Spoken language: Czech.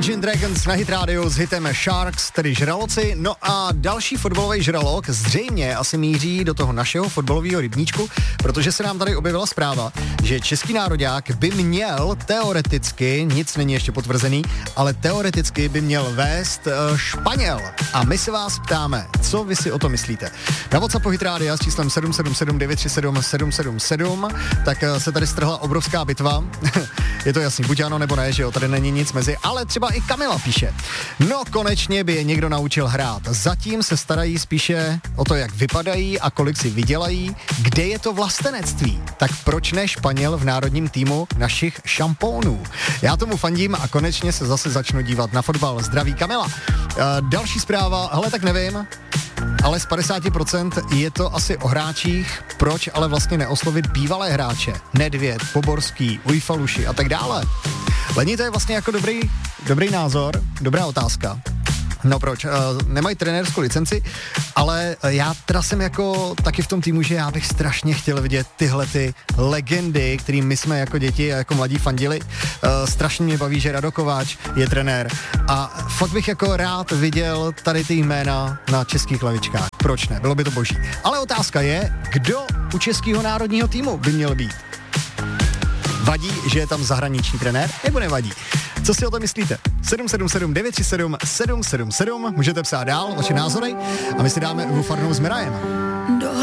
Imagine Dragons na Hit Radio s hitem Sharks, tedy žraloci. No a další fotbalový žralok zřejmě asi míří do toho našeho fotbalového rybníčku, protože se nám tady objevila zpráva, že český nároďák by měl teoreticky, nic není ještě potvrzený, ale teoreticky by měl vést Španěl. A my se vás ptáme, co vy si o to myslíte. Na WhatsAppu Hit Radio s číslem 777 937 777, tak se tady strhla obrovská bitva. Je to jasný, buď ano nebo ne, že jo, tady není nic mezi, ale třeba i Kamila píše. No konečně by je někdo naučil hrát. Zatím se starají spíše o to, jak vypadají a kolik si vydělají. Kde je to vlastenectví? Tak proč ne Španěl v národním týmu našich šampónů? Já tomu fandím a konečně se zase začnu dívat na fotbal. Zdraví Kamila. Další zpráva, hele tak nevím, ale z 50% je to asi o hráčích, proč ale vlastně neoslovit bývalé hráče? Nedvěd, Poborský, Ujfaluši a tak dále. Lení, to je vlastně jako dobrý názor, dobrá otázka. No proč? Nemají trenérskou licenci, ale já teda jsem jako taky v tom týmu, že já bych strašně chtěl vidět tyhle ty legendy, kterým my jsme jako děti a jako mladí fandili. Strašně mě baví, že Rado Kováč je trenér a fakt bych jako rád viděl tady ty jména na českých lavičkách. Proč ne? Bylo by to boží. Ale otázka je, kdo u českého národního týmu by měl být? Vadí, že je tam zahraniční trenér, nebo nevadí? Co si o to myslíte? 777 937 777, můžete psát dál vaše názory a my si dáme Uvu Farnou s Mirajem.